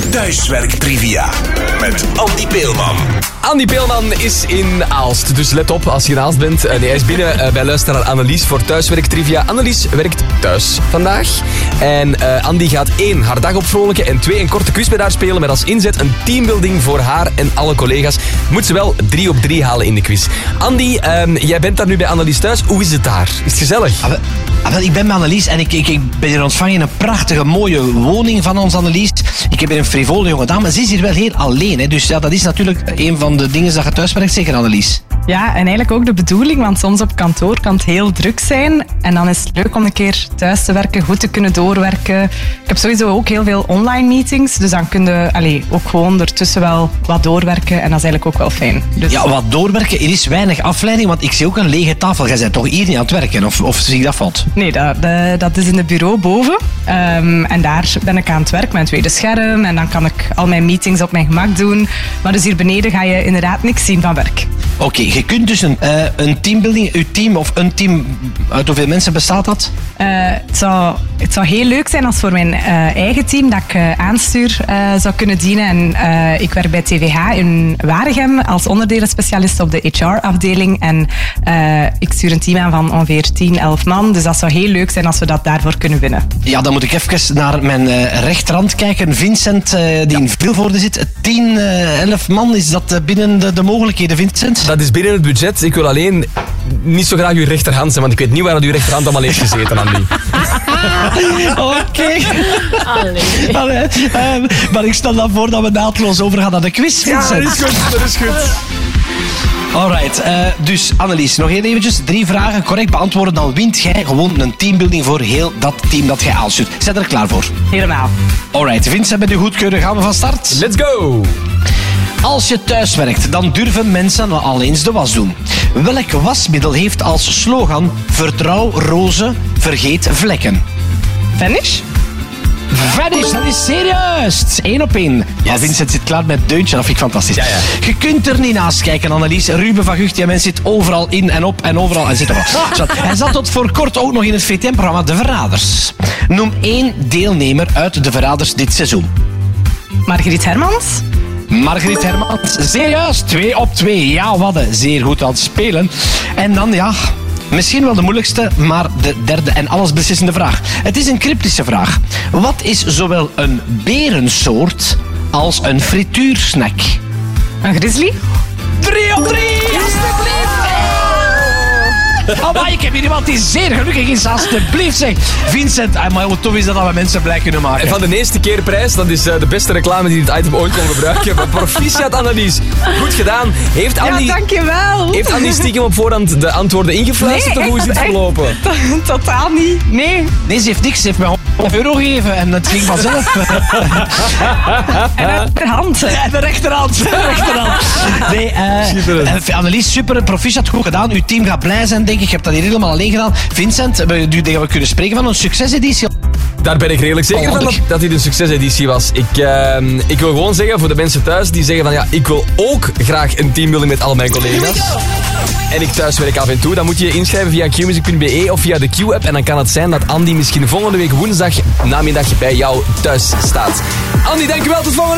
Thuiswerktrivia met Andy Peelman. Andy Peelman is in Aalst, dus let op als je in Aalst bent. Hij is binnen bij luisteraar Annelies voor Thuiswerktrivia. Annelies werkt thuis vandaag. En Andy gaat 1, haar dag opvrolijken en 2, een korte quiz met haar spelen. Met als inzet een teambuilding voor haar en alle collega's. Moet ze wel 3 op 3 halen in de quiz. Andy, jij bent daar nu bij Annelies thuis. Hoe is het daar? Is het gezellig? Wel, ik ben bij Annelies en ik ben hier ontvangen in een prachtige, mooie woning van ons Annelies. Ik heb hier een frivole jonge dame. Ze is hier wel heel alleen. Hè. Dus ja, dat is natuurlijk een van de dingen dat je thuis werkt, zeker Annelies. Ja, en eigenlijk ook de bedoeling, want soms op kantoor kan het heel druk zijn. En dan is het leuk om een keer thuis te werken, goed te kunnen doorwerken. Ik heb sowieso ook heel veel online meetings, dus dan kun je ook gewoon ertussen wel wat doorwerken. En dat is eigenlijk ook wel fijn. Dus... Ja, wat doorwerken, er is weinig afleiding, want ik zie ook een lege tafel. Jij bent toch hier niet aan het werken, of zie ik dat fout? Nee, dat is in het bureau boven. En daar ben ik aan het werk met een tweede scherm. En dan kan ik al mijn meetings op mijn gemak doen. Maar dus hier beneden ga je inderdaad niks zien van werk. Oké, je kunt dus een teambuilding, uw team of een team, uit hoeveel mensen bestaat dat? Het zou heel leuk zijn als voor mijn eigen team dat ik aanstuur zou kunnen dienen. En ik werk bij TVH in Waregem als onderdelenspecialist op de HR-afdeling. En ik stuur een team aan van ongeveer 10, 11 man. Dus dat zou heel leuk zijn als we dat daarvoor kunnen winnen. Ja, dan moet ik even naar mijn rechterhand kijken. Vincent, die in Vilvoorde zit. 10, 11 man, is dat binnen de mogelijkheden, Vincent? Dat is binnen het budget. Ik wil alleen niet zo graag uw rechterhand zijn, want ik weet niet waar dat uw rechterhand allemaal heeft gezeten, Andy. Oké. Maar ik stel dan voor dat we naadloos overgaan naar de quiz, Vincent. Ja, dat is goed. Alright, dus Annelies, nog heel eventjes 3 vragen correct beantwoorden, dan wint jij gewoon een teambuilding voor heel dat team dat jij aanstuurt. Zet er klaar voor? Helemaal. Alright, Vincent, met uw goedkeuren gaan we van start. Let's go! Als je thuis werkt, dan durven mensen al eens de was doen. Welk wasmiddel heeft als slogan vertrouw rozen, vergeet vlekken? Vanish? Vanish, dat is serieus. 1 op 1. Ja, Vincent zit klaar met het deuntje, dat vind ik fantastisch. Ja. Je kunt er niet naast kijken, Annelies. Ruben van Gucht, die mens zit overal in en op en overal. Hij zat tot voor kort ook nog in het VTM-programma De Verraders. Noem 1 deelnemer uit De Verraders dit seizoen. Margriet Hermans? Margriet Hermans, serieus, 2 op 2. Ja, wat zeer goed aan het spelen. En dan, misschien wel de moeilijkste, maar de derde en allesbeslissende vraag. Het is een cryptische vraag. Wat is zowel een berensoort als een frituursnack? Een grizzly? 3 op 3, alsjeblieft! Maar ik heb hier iemand die zeer gelukkig is, alsjeblieft zeg. Vincent, maar hoe tof is dat we mensen blij kunnen maken. En van de eerste keer prijs, dat is de beste reclame die dit item ooit kon gebruiken. Maar proficiat, Annelies. Goed gedaan. Heeft Andy, ja, dankjewel. Heeft Andy stiekem op voorhand de antwoorden ingefluisterd, of hoe is dit verlopen? Totaal niet, nee. Nee, ze heeft niks. Ze heeft mij €100 gegeven en het ging vanzelf. En de rechterhand. De rechterhand. Nee, Annelies, super, proficiat, goed gedaan. Uw team gaat blij zijn, denk ik. Je hebt dat hier helemaal alleen gedaan. Vincent, we kunnen spreken van een succeseditie. Daar ben ik redelijk zeker van dat dit een succeseditie was. Ik wil gewoon zeggen, voor de mensen thuis die zeggen van ik wil ook graag een teambuilding met al mijn collega's. En ik thuiswerk af en toe. Dan moet je je inschrijven via qmusic.be of via de Q-app. En dan kan het zijn dat Andy misschien volgende week woensdag namiddag bij jou thuis staat. Andy, dankjewel. Tot volgende week.